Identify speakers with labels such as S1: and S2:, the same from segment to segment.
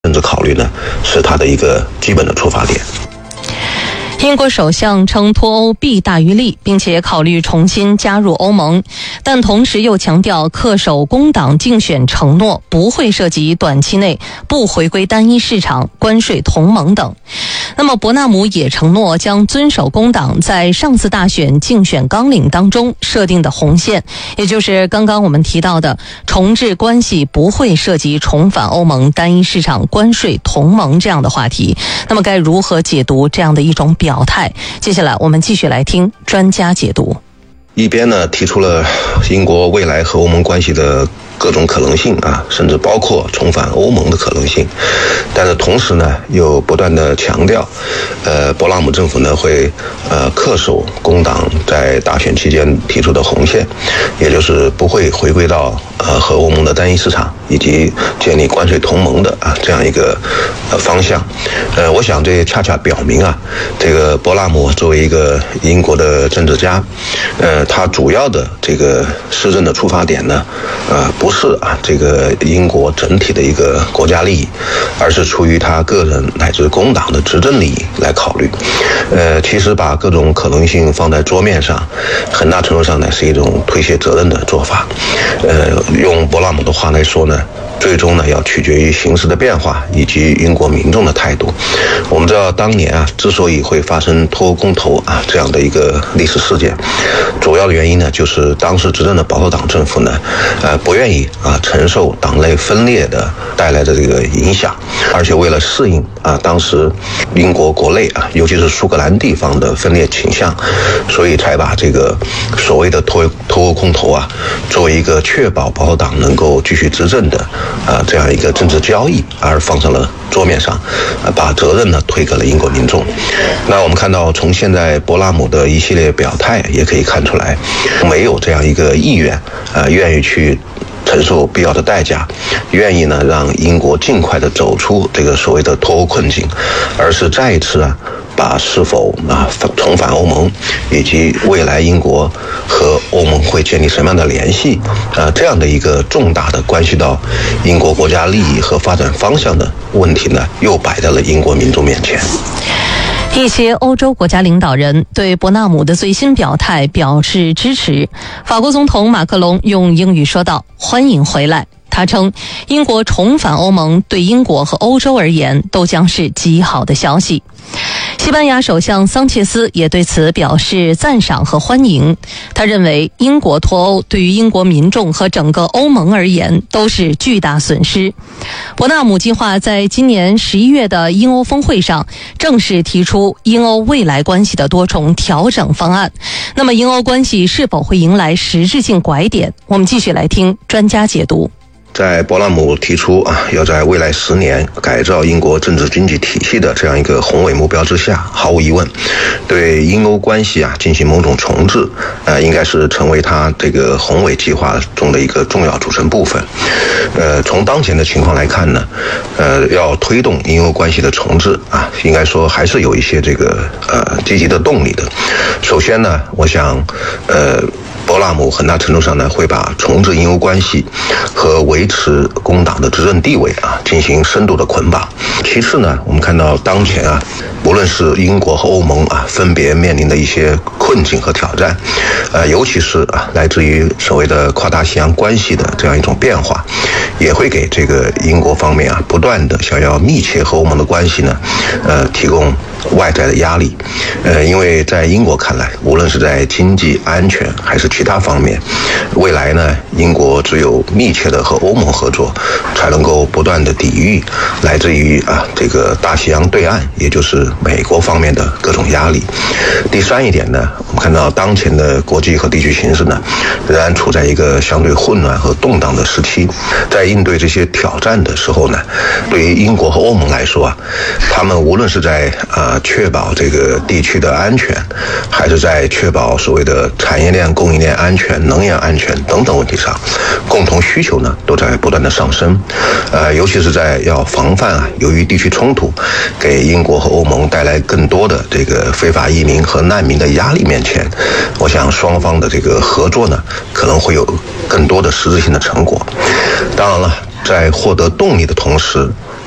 S1: 政治考虑呢，是它的一个基本的出发点。
S2: 英国首相称脱欧弊大于利，并且考虑重新加入欧盟，但同时又强调恪守工党竞选承诺，不会涉及短期内不回归单一市场、关税同盟等。那么伯纳姆也承诺将遵守工党在上次大选竞选纲领当中设定的红线，也就是刚刚我们提到的重置关系不会涉及重返欧盟、单一市场、关税同盟这样的话题。那么该如何解读这样的一种表态？接下来我们继续来听专家解读。
S1: 一边呢提出了英国未来和欧盟关系的各种可能性啊，甚至包括重返欧盟的可能性，但是同时呢又不断的强调，伯纳姆政府呢会恪守工党在大选期间提出的红线，也就是不会回归到和欧盟的单一市场以及建立关税同盟的这样一个方向。我想这恰恰表明这个伯纳姆作为一个英国的政治家，他主要的这个施政的出发点呢，不是这个英国整体的一个国家利益，而是出于他个人乃至工党的执政利益来考虑。其实把各种可能性放在桌面上，很大程度上呢是一种推卸责任的做法。用伯纳姆的话来说呢，最终呢要取决于形势的变化以及英国民众的态度。我们知道当年之所以会发生脱欧公投这样的一个历史事件，主要的原因呢就是当时执政的保守党政府呢不愿意承受党内分裂的带来的这个影响，而且为了适应当时英国国内尤其是苏格兰地方的分裂倾向，所以才把这个所谓的脱欧公投作为一个确保保守党能够继续执政的这样一个政治交易而放上了桌面上，把责任呢推给了英国民众。那我们看到从现在伯纳姆的一系列表态也可以看出来，没有这样一个意愿愿意去承受必要的代价，愿意呢让英国尽快的走出这个所谓的脱欧困境，而是再一次把是否重返欧盟以及未来英国和欧盟会建立什么样的联系这样的一个重大的关系到英国国家利益和发展方向的问题呢，又摆在了英国民众面前。
S2: 一些欧洲国家领导人对伯纳姆的最新表态表示支持。法国总统马克龙用英语说道：“欢迎回来。”他称，英国重返欧盟对英国和欧洲而言都将是极好的消息。西班牙首相桑切斯也对此表示赞赏和欢迎。他认为英国脱欧对于英国民众和整个欧盟而言都是巨大损失。伯纳姆计划在今年11月的英欧峰会上正式提出英欧未来关系的多重调整方案。那么英欧关系是否会迎来实质性拐点？我们继续来听专家解读。
S1: 在伯纳姆提出要在未来10年改造英国政治经济体系的这样一个宏伟目标之下，毫无疑问，对英欧关系进行某种重置，应该是成为他这个宏伟计划中的一个重要组成部分。从当前的情况来看呢，要推动英欧关系的重置应该说还是有一些这个积极的动力的。首先呢，我想伯纳姆很大程度上呢会把重置英欧关系和维持工党的执政地位进行深度的捆绑。其次呢，我们看到当前无论是英国和欧盟分别面临的一些困境和挑战，尤其是来自于所谓的跨大西洋关系的这样一种变化，也会给这个英国方面不断的想要密切和欧盟的关系呢提供外在的压力。因为在英国看来，无论是在经济、安全还是其他方面，未来呢，英国只有密切的和欧盟合作，才能够不断的抵御来自于这个大西洋对岸，也就是美国方面的各种压力。第三一点呢，我们看到当前的国际和地区形势呢，仍然处在一个相对混乱和动荡的时期。在应对这些挑战的时候呢，对于英国和欧盟来说他们无论是在确保这个地区的安全，还是在确保所谓的产业链、供应链安全、能源安全等等问题上，共同需求呢都在不断的上升。尤其是在要防范由于地区冲突给英国和欧盟带来更多的这个非法移民和难民的压力面前，我想双方的这个合作呢可能会有更多的实质性的成果。当然了，在获得动力的同时，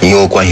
S1: 因为关系